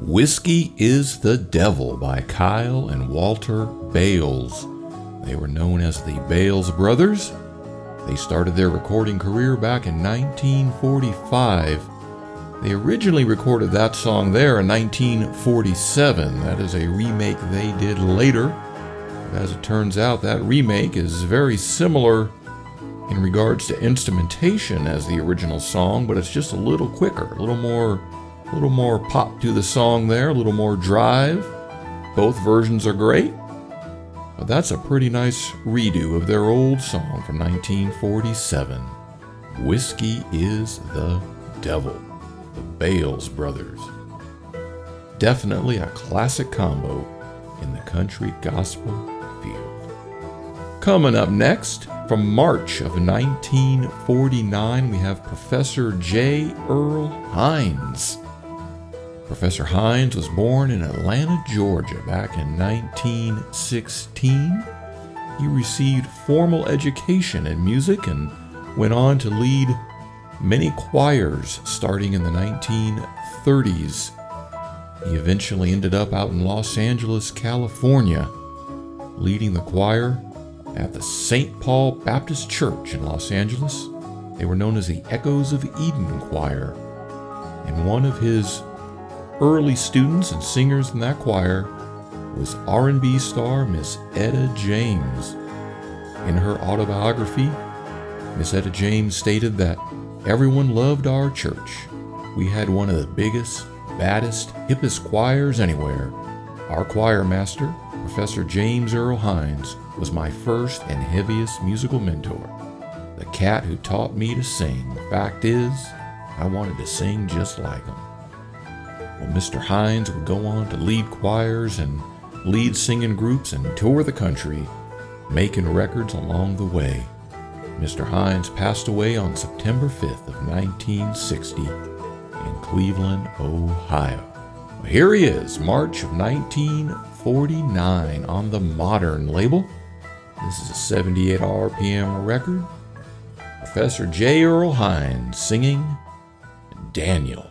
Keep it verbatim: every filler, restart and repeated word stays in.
Whiskey is the Devil by Kyle and Walter Bales. They were known as the Bales Brothers. They started their recording career back in nineteen forty-five. They originally recorded that song there in nineteen forty-seven. That is a remake they did later. As it turns out, that remake is very similar in regards to instrumentation as the original song, but it's just a little quicker, a little more, a little more pop to the song there, a little more drive. Both versions are great, but that's a pretty nice redo of their old song from nineteen forty-seven. Whiskey is the Devil, the Bales Brothers. Definitely a classic combo in the country gospel field. Coming up next, from March of nineteen forty-nine, we have Professor J. Earl Hines. Professor Hines was born in Atlanta, Georgia, back in nineteen sixteen. He received formal education in music and went on to lead many choirs starting in the nineteen thirties. He eventually ended up out in Los Angeles, California, leading the choir at the Saint Paul Baptist Church in Los Angeles. They were known as the Echoes of Eden Choir. And one of his early students and singers in that choir was R and B star Miss Etta James. In her autobiography, Miss Etta James stated that everyone loved our church. We had one of the biggest, baddest, hippest choirs anywhere. Our choir master, Professor James Earl Hines, was my first and heaviest musical mentor. The cat who taught me to sing. The fact is, I wanted to sing just like him. Well, Mister Hines would go on to lead choirs and lead singing groups and tour the country, making records along the way. Mister Hines passed away on September fifth of nineteen sixty in Cleveland, Ohio. Well, here he is, March of nineteen forty-nine on the Modern label. This is a seventy-eight R P M record. Professor J. Earl Hines singing Daniel.